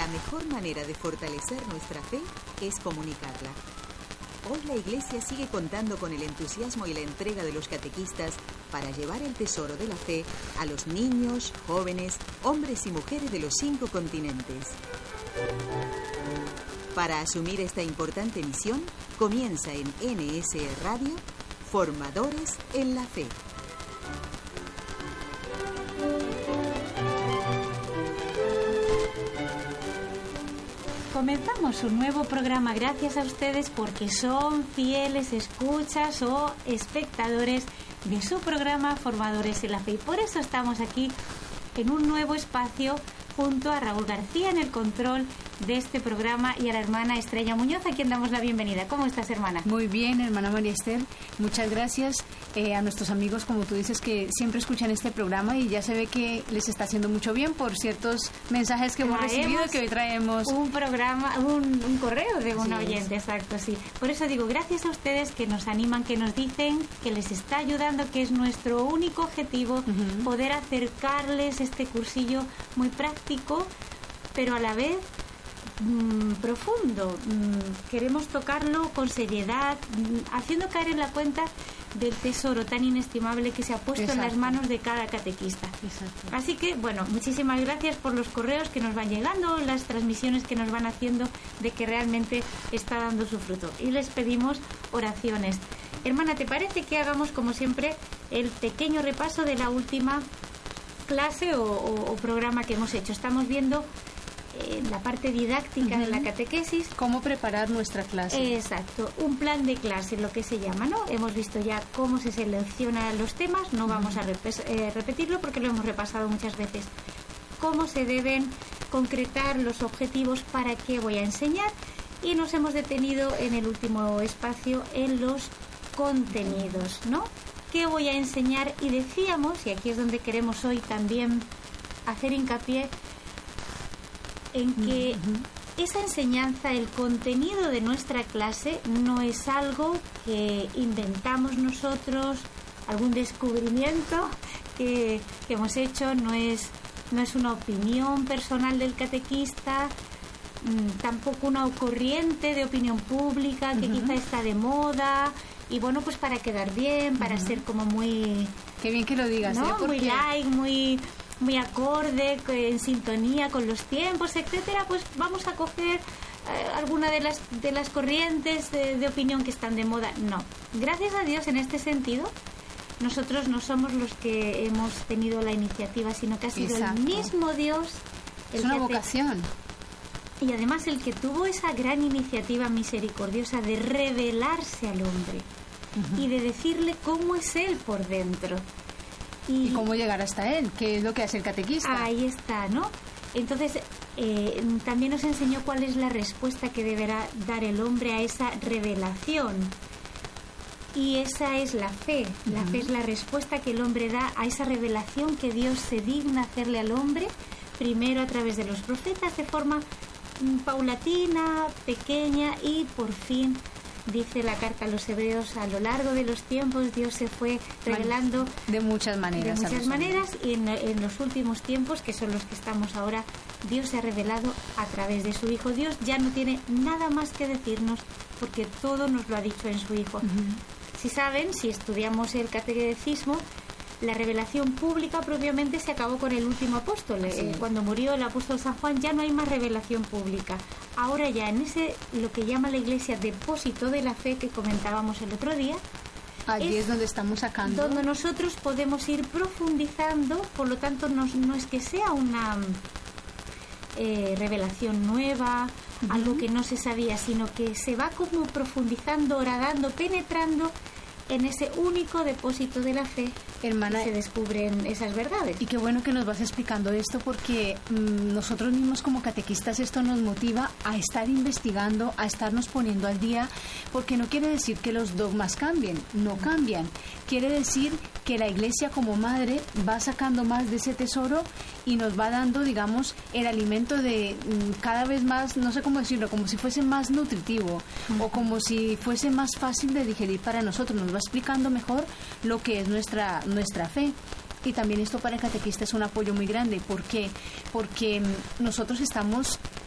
La mejor manera de fortalecer nuestra fe es comunicarla. Hoy la Iglesia sigue contando con el entusiasmo y la entrega de los catequistas para llevar el tesoro de la fe a los niños, jóvenes, hombres y mujeres de los 5 continentes. Para asumir esta importante misión, comienza en NSE Radio, Formadores en la Fe. Comenzamos un nuevo programa gracias a ustedes porque son fieles escuchas o espectadores de su programa Formadores en la Fe. Y por eso estamos aquí en un nuevo espacio junto a Raúl García en el control de este programa y a la hermana Estrella Muñoz, a quien damos la bienvenida. ¿Cómo estás, hermana? Muy bien, hermana María Esther. Muchas gracias a nuestros amigos, como tú dices, que siempre escuchan este programa y ya se ve que les está haciendo mucho bien por ciertos mensajes que hemos recibido, que hoy traemos un programa, un correo de un oyente, exacto, sí. Por eso digo, gracias a ustedes que nos animan, que nos dicen que les está ayudando, que es nuestro único objetivo, poder acercarles este cursillo muy práctico, pero a la vez profundo. Queremos tocarlo con seriedad, haciendo caer en la cuenta del tesoro tan inestimable que se ha puesto en las manos de cada catequista. Así que, bueno, muchísimas gracias por los correos que nos van llegando, las transmisiones que nos van haciendo de que realmente está dando su fruto. Y les pedimos oraciones. Hermana, ¿te parece que hagamos, como siempre, el pequeño repaso de la última clase o programa que hemos hecho? Estamos viendo la parte didáctica de la catequesis. ¿Cómo preparar nuestra clase? Exacto, un plan de clase, lo que se llama, ¿no? Hemos visto ya cómo se seleccionan los temas, no vamos a repetirlo porque lo hemos repasado muchas veces. Cómo se deben concretar los objetivos, para qué voy a enseñar, y nos hemos detenido en el último espacio en los contenidos, ¿no? ¿Qué voy a enseñar? Y decíamos, y aquí es donde queremos hoy también hacer hincapié, en que esa enseñanza, el contenido de nuestra clase, no es algo que inventamos nosotros, algún descubrimiento que hemos hecho, no es una opinión personal del catequista, tampoco una corriente de opinión pública que quizá está de moda, y bueno, pues para quedar bien, para ser como muy... Qué bien que lo digas, ¿no? Muy like, muy acorde, en sintonía con los tiempos, etcétera. Pues vamos a coger alguna de las corrientes de opinión que están de moda. No, gracias a Dios, en este sentido nosotros no somos los que hemos tenido la iniciativa, sino que ha sido el mismo Dios. Es una vocación. Y además el que tuvo esa gran iniciativa misericordiosa de revelarse al hombre y de decirle cómo es él por dentro. ¿Y cómo llegar hasta él? ¿Qué es lo que hace el catequista? Ahí está, ¿no? Entonces, también nos enseñó cuál es la respuesta que deberá dar el hombre a esa revelación. Y esa es la fe. La fe es la respuesta que el hombre da a esa revelación que Dios se digna hacerle al hombre, primero a través de los profetas, de forma paulatina, pequeña, y por fin, dice la carta a los Hebreos, a lo largo de los tiempos Dios se fue revelando de muchas maneras. Y en los últimos tiempos, que son los que estamos ahora, Dios se ha revelado a través de su Hijo. Dios ya no tiene nada más que decirnos porque todo nos lo ha dicho en su Hijo. Si saben, si estudiamos el catecismo, la revelación pública propiamente se acabó con el último apóstol. Cuando murió el apóstol San Juan ya no hay más revelación pública. Ahora ya en ese, lo que llama la Iglesia depósito de la fe, que comentábamos el otro día, allí es donde estamos sacando, donde nosotros podemos ir profundizando. Por lo tanto, no es que sea una revelación nueva, algo que no se sabía, sino que se va como profundizando, horadando, penetrando en ese único depósito de la fe, hermana, se descubren esas verdades. Y qué bueno que nos vas explicando esto, porque nosotros mismos como catequistas esto nos motiva a estar investigando, a estarnos poniendo al día, porque no quiere decir que los dogmas cambien, no cambian. Quiere decir que la Iglesia como madre va sacando más de ese tesoro y nos va dando, digamos, el alimento de cada vez más, no sé cómo decirlo, como si fuese más nutritivo o como si fuese más fácil de digerir para nosotros. Nos va explicando mejor lo que es nuestra fe. Y también esto para el catequista es un apoyo muy grande. ¿Por qué? Porque nosotros estamos